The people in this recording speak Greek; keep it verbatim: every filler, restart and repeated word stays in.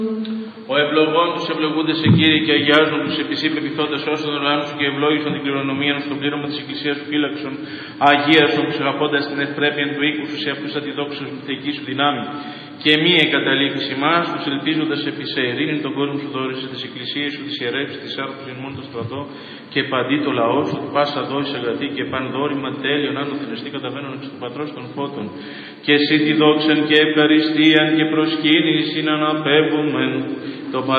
Ο ευλογών τους ευλογούνται σε Κύριε και αγιάζουν τους επισή πεπιθόντες όσων τον λαό σου και ευλόγησαν την κληρονομία στο πλήρωμα της Εκκλησίας σου φύλαξον, αγίασον τους αγαπώντας την ευπρέπεια του οίκου σου σε αυτούς αντιδόξους με θεϊκή σου δυνάμει. Και μη εγκαταλείπεις ημάς, τους ελπίζοντας επί σε ειρήνη τον κόσμο σου δόρισε τις εκκλησίες σου, τις ιερεύσεις, τις άρθρους ημών το στρατό και παντί το λαό σου, πάσα δόης αγαθή και παν δόρημα τέλειον άνω θνεστή καταβαίνουν εξ του πατρός των φώτων. Και εσύ τη δόξαν και ευχαριστίαν και προσκύνησιν αναπέμπομεν το